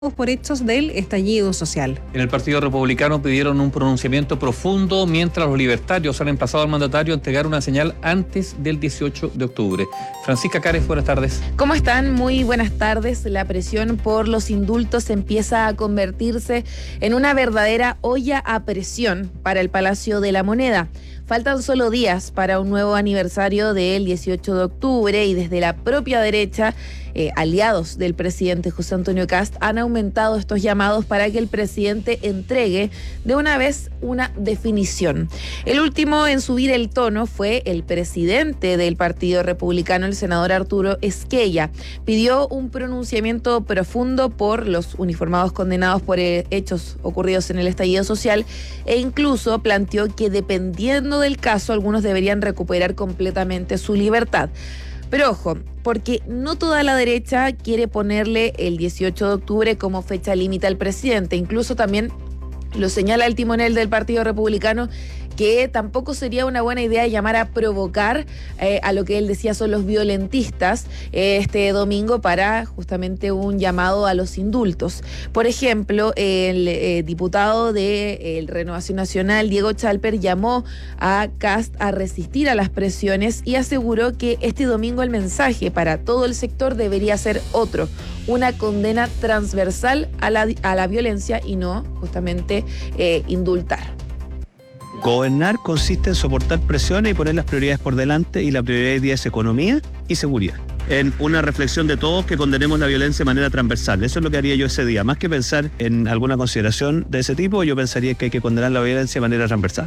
por hechos del estallido social. En el Partido Republicano pidieron un pronunciamiento profundo, mientras los libertarios han emplazado al mandatario a entregar una señal antes del 18 de octubre. Francisca Cárez, buenas tardes. ¿Cómo están? Muy buenas tardes. La presión por los indultos empieza a convertirse en una verdadera olla a presión para el Palacio de la Moneda. Faltan solo días para un nuevo aniversario del 18 de octubre y desde la propia derecha, aliados del presidente José Antonio Kast, han aumentado estos llamados para que el presidente entregue de una vez una definición. El último en subir el tono fue el presidente del Partido Republicano, el senador Arturo Esquella. Pidió un pronunciamiento profundo por los uniformados condenados por hechos ocurridos en el estallido social e incluso planteó que dependiendo del caso, algunos deberían recuperar completamente su libertad. Pero ojo, porque no toda la derecha quiere ponerle el 18 de octubre como fecha límite al presidente. Incluso también lo señala el timonel del Partido Republicano, que tampoco sería una buena idea llamar a provocar a lo que él decía son los violentistas este domingo para justamente un llamado a los indultos. Por ejemplo, el diputado de Renovación Nacional, Diego Chalper, llamó a Kast a resistir a las presiones y aseguró que este domingo el mensaje para todo el sector debería ser otro, una condena transversal a la violencia y no justamente indultar. Gobernar consiste en soportar presiones y poner las prioridades por delante, y la prioridad hoy día es economía y seguridad. En una reflexión de todos que condenemos la violencia de manera transversal. Eso es lo que haría yo ese día. Más que pensar en alguna consideración de ese tipo, yo pensaría que hay que condenar la violencia de manera transversal.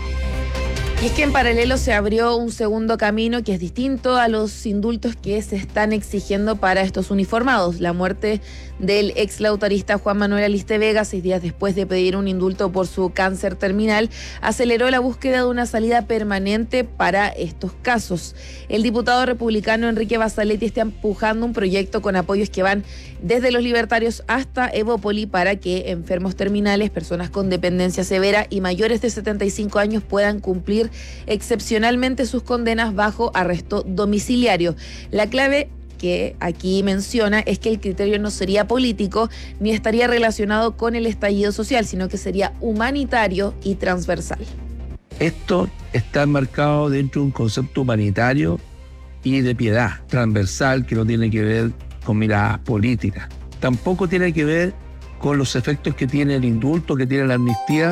Y es que en paralelo se abrió un segundo camino que es distinto a los indultos que se están exigiendo para estos uniformados. La muerte del ex lautarista Juan Manuel Aliste Vega, 6 días después de pedir un indulto por su cáncer terminal, aceleró la búsqueda de una salida permanente para estos casos. El diputado republicano Enrique Basaletti está empujando un proyecto con apoyos que van desde los libertarios hasta Evópoli para que enfermos terminales, personas con dependencia severa y mayores de 75 años puedan cumplir excepcionalmente sus condenas bajo arresto domiciliario. La clave que aquí menciona es que el criterio no sería político ni estaría relacionado con el estallido social, sino que sería humanitario y transversal. Esto está enmarcado dentro de un concepto humanitario y de piedad transversal que no tiene que ver con miradas políticas. Tampoco tiene que ver con los efectos que tiene el indulto, que tiene la amnistía.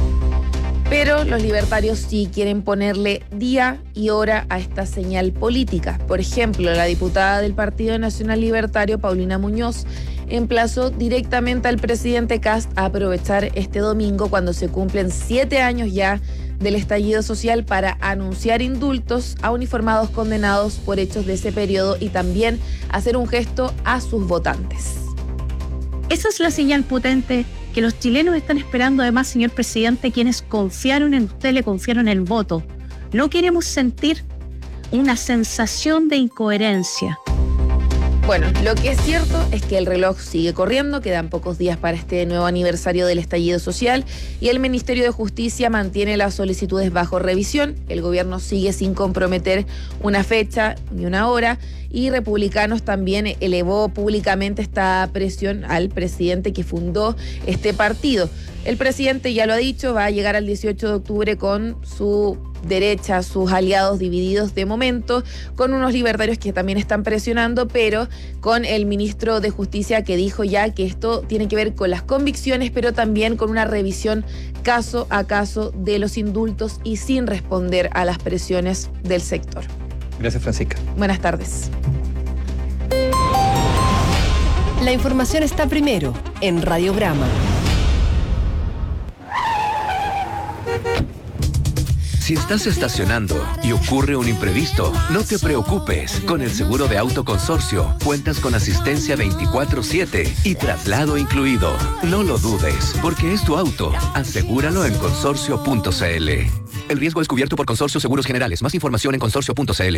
Pero los libertarios sí quieren ponerle día y hora a esta señal política. Por ejemplo, la diputada del Partido Nacional Libertario, Paulina Muñoz, emplazó directamente al presidente Kast a aprovechar este domingo, cuando se cumplen 7 años ya del estallido social, para anunciar indultos a uniformados condenados por hechos de ese periodo y también hacer un gesto a sus votantes. Esa es la señal potente que los chilenos están esperando, además, señor presidente, quienes confiaron en usted, le confiaron el voto. No queremos sentir una sensación de incoherencia. Bueno, lo que es cierto es que el reloj sigue corriendo, quedan pocos días para este nuevo aniversario del estallido social y el Ministerio de Justicia mantiene las solicitudes bajo revisión. El gobierno sigue sin comprometer una fecha ni una hora y Republicanos también elevó públicamente esta presión al presidente que fundó este partido. El presidente ya lo ha dicho, va a llegar al 18 de octubre con su derecha, sus aliados divididos de momento, con unos libertarios que también están presionando, pero con el ministro de Justicia que dijo ya que esto tiene que ver con las convicciones, pero también con una revisión caso a caso de los indultos y sin responder a las presiones del sector. Gracias, Francisca. Buenas tardes. La información está primero en Radiograma. Si estás estacionando y ocurre un imprevisto, no te preocupes. Con el seguro de auto Consorcio, cuentas con asistencia 24/7 y traslado incluido. No lo dudes, porque es tu auto. Asegúralo en consorcio.cl. El riesgo es cubierto por Consorcio Seguros Generales. Más información en consorcio.cl.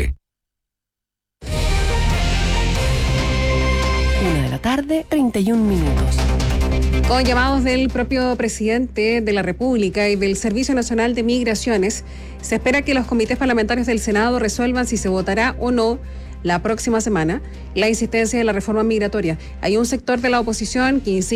1:31 p.m. Con llamados del propio presidente de la República y del Servicio Nacional de Migraciones, se espera que los comités parlamentarios del Senado resuelvan si se votará o no la próxima semana la insistencia de la reforma migratoria. Hay un sector de la oposición que insiste